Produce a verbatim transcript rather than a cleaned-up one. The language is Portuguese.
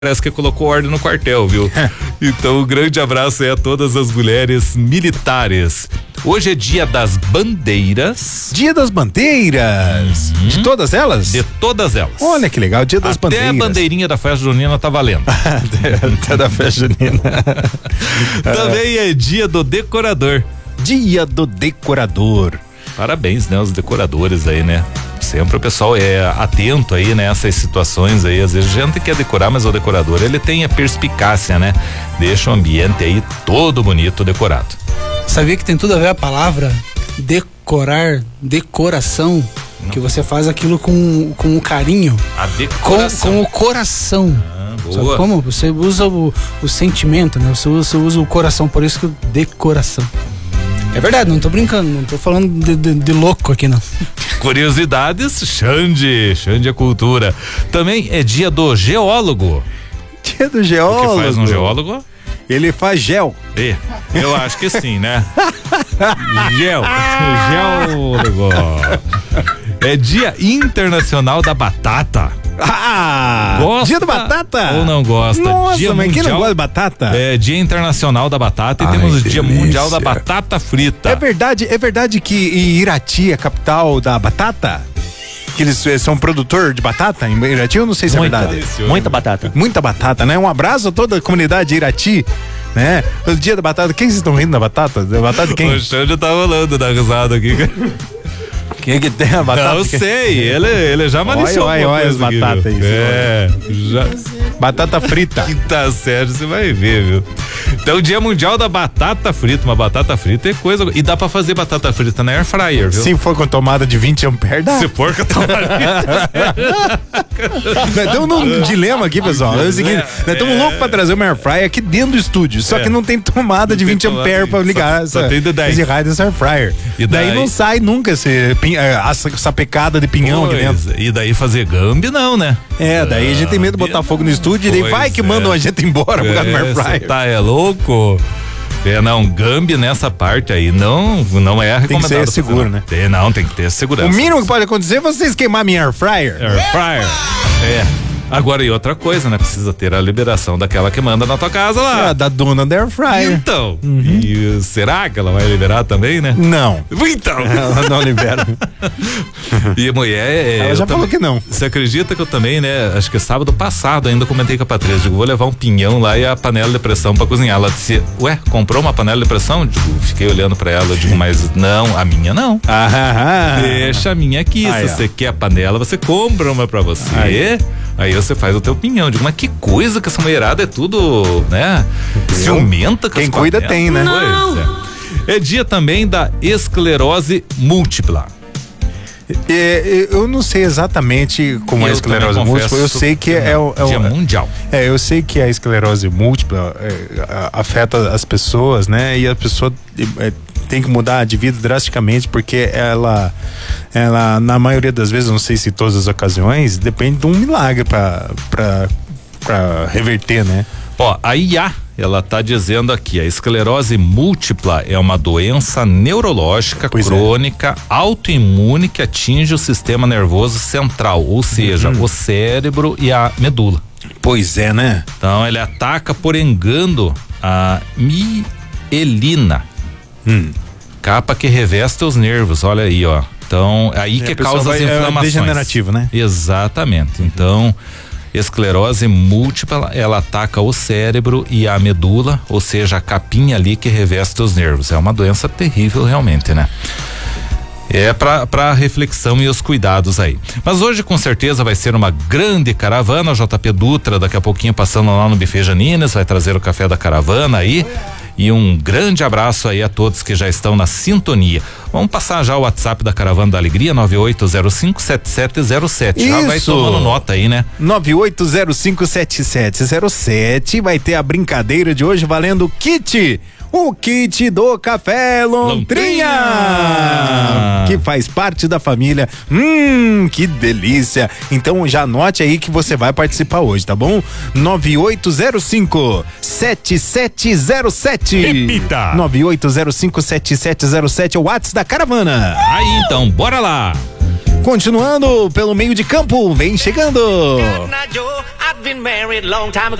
Parece que colocou ordem no quartel, viu? Então, um grande abraço aí a todas as mulheres militares. Hoje é dia das bandeiras. Dia das bandeiras? Uhum. De todas elas? De todas elas. Olha que legal, dia das Até bandeiras. Até a bandeirinha da festa junina tá valendo. até, até da festa junina. Também é dia do decorador. Dia do decorador. Parabéns, né, os decoradores aí, né? Sempre o pessoal é atento aí, né? Essas situações aí, às vezes a gente quer decorar, mas o decorador, ele tem a perspicácia, né? Deixa o ambiente aí todo bonito, decorado. Sabia que tem tudo a ver a palavra decorar, decoração, Não. que você faz aquilo com, com carinho. A decoração. Com, com o coração. Ah, boa. Sabe como? Você usa o, o sentimento, né? Você usa, você usa o coração, por isso que decoração. É verdade, não tô brincando, não tô falando de, de, de louco aqui, não. Curiosidades, Xande, Xande é cultura. Também é dia do geólogo. Dia do geólogo. O que faz um geólogo? Ele faz gel. É, eu acho que sim, né? Gel, geólogo. É dia internacional da batata. Ah! Gosta dia da batata? Ou não gosta? Nossa, dia mas mundial, quem não gosta de batata? É dia internacional da batata. Ai, e temos o dia mundial da batata frita. É verdade, é verdade que Irati é a capital da batata? Que eles são produtor de batata em Irati? Eu não sei se Muita, é verdade. Muita batata. Muita batata, né? Um abraço a toda a comunidade de Irati, né? O dia da batata. Quem vocês estão rindo da batata? Da batata de quem? O Xande tá rolando da risada aqui. Quem é que tem a batata? Não sei, ele, ele já maliciou. Olha, olha, olha as batatas aí. É, já. Batata frita. Quinta série, você vai ver, viu? Então, dia mundial da batata frita. Uma batata frita é coisa. E dá pra fazer batata frita na air fryer, viu? Se for com tomada de vinte amperes, dá. Se for com tomada Nós estamos num dilema aqui, pessoal. É o seguinte, nós estamos é. loucos pra trazer uma air fryer aqui dentro do estúdio. Só é. que não tem tomada não de vinte amperes pra ligar só, essa, só tem de dez. esse raio dessa air fryer. E daí, daí não sai nunca esse, essa, essa pecada de pinhão pois, aqui dentro. E daí fazer gambi não, né? É, daí a gente tem medo de botar fogo no estúdio e daí vai que é. mandam a gente embora por causa do air fryer. Tá, é louco? É, não, gambi nessa parte aí não, não é recomendado. Tem que ser seguro, né? Tem, não, tem que ter segurança. O mínimo que pode acontecer é vocês queimar minha air fryer. Air fryer, é. Agora, e outra coisa, né? Precisa ter a liberação daquela que manda na tua casa lá. É, da dona da air fryer. Então, uhum. e será que ela vai liberar também, né? Não. Então. Ela não libera. E a mulher... Ela já falou também, que não. Você acredita que eu também, né? Acho que sábado passado ainda comentei com a Patrícia, digo, vou levar um pinhão lá e a panela de pressão pra cozinhar. Ela disse, ué, comprou uma panela de pressão? Digo, fiquei olhando pra ela, digo, mas não, a minha não. Ah, Deixa a minha aqui, ah, se é. você quer a panela, você compra uma pra você. Aí, aí você faz o teu pinhão. Digo, mas que coisa que essa mulherada é tudo, né? Ciumenta com Quem as cuida panelas. tem, né? Pois é. É dia também da esclerose múltipla. É, eu não sei exatamente como eu é a esclerose múltipla, eu sei que é o é, dia é, mundial. É, eu sei que a esclerose múltipla é, afeta as pessoas, né? E a pessoa é, tem que mudar de vida drasticamente porque ela, ela na maioria das vezes, não sei se todas as ocasiões, depende de um milagre para para para reverter, né? Ó, a I A, ela tá dizendo aqui, a esclerose múltipla é uma doença neurológica pois crônica, é. autoimune que atinge o sistema nervoso central, ou seja, uhum. o cérebro e a medula. Pois é, né? Então, ele ataca por engano a mielina, hum. capa que reveste os nervos, olha aí, ó. Então, aí e que causa vai, as inflamações. É degenerativo, né? Exatamente. Então, esclerose múltipla, ela ataca o cérebro e a medula, ou seja, a capinha ali que reveste os nervos. É uma doença terrível realmente, né? É para para reflexão e os cuidados aí. Mas hoje com certeza vai ser uma grande caravana, o J P Dutra daqui a pouquinho passando lá no Buffet Janinas, vai trazer o café da caravana aí. E um grande abraço aí a todos que já estão na sintonia. Vamos passar já o WhatsApp da Caravana da Alegria, nove oito zero cinco sete sete zero sete. Já vai tomando nota aí, né? nove oito zero cinco sete sete zero sete. Vai ter a brincadeira de hoje valendo o kit. O kit do Café Lontrinha, Lontrinha, que faz parte da família. Hum, que delícia. Então já anote aí que você vai participar hoje, tá bom? nove oito zero cinco sete sete zero sete. Repita. nove oito zero cinco sete sete zero sete é o WhatsApp da Caravana. Aí então, bora lá. Continuando pelo meio de campo, vem chegando.